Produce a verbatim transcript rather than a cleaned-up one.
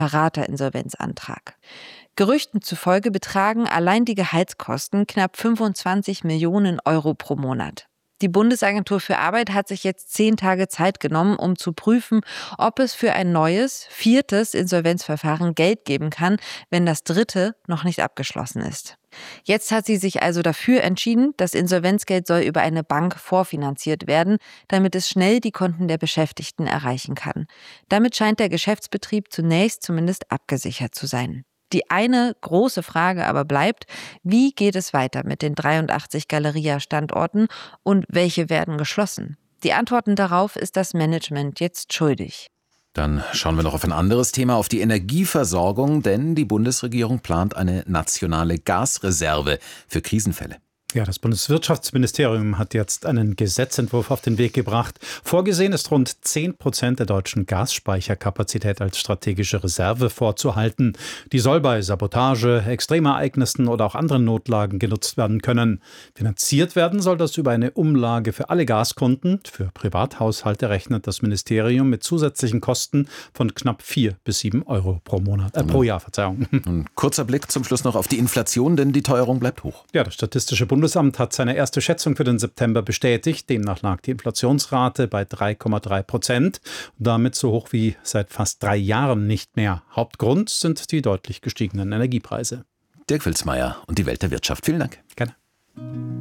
separater Insolvenzantrag. Gerüchten zufolge betragen allein die Gehaltskosten knapp fünfundzwanzig Millionen Euro pro Monat. Die Bundesagentur für Arbeit hat sich jetzt zehn Tage Zeit genommen, um zu prüfen, ob es für ein neues, viertes Insolvenzverfahren Geld geben kann, wenn das dritte noch nicht abgeschlossen ist. Jetzt hat sie sich also dafür entschieden, das Insolvenzgeld soll über eine Bank vorfinanziert werden, damit es schnell die Konten der Beschäftigten erreichen kann. Damit scheint der Geschäftsbetrieb zunächst zumindest abgesichert zu sein. Die eine große Frage aber bleibt, wie geht es weiter mit den dreiundachtzig Galeria-Standorten und welche werden geschlossen? Die Antworten darauf ist das Management jetzt schuldig. Dann schauen wir noch auf ein anderes Thema, auf die Energieversorgung, denn die Bundesregierung plant eine nationale Gasreserve für Krisenfälle. Ja, das Bundeswirtschaftsministerium hat jetzt einen Gesetzentwurf auf den Weg gebracht. Vorgesehen ist, rund zehn Prozent der deutschen Gasspeicherkapazität als strategische Reserve vorzuhalten. Die soll bei Sabotage, Extremereignissen oder auch anderen Notlagen genutzt werden können. Finanziert werden soll das über eine Umlage für alle Gaskunden. Für Privathaushalte rechnet das Ministerium mit zusätzlichen Kosten von knapp vier bis sieben Euro pro Monat, äh, pro Jahr. Verzeihung. Ein kurzer Blick zum Schluss noch auf die Inflation, denn die Teuerung bleibt hoch. Ja, das Statistische Bundesamt Das Bundesamt hat seine erste Schätzung für den September bestätigt. Demnach lag die Inflationsrate bei drei Komma drei Prozent. Damit so hoch wie seit fast drei Jahren nicht mehr. Hauptgrund sind die deutlich gestiegenen Energiepreise. Dirk Wilsmeier und die Welt der Wirtschaft. Vielen Dank. Gerne.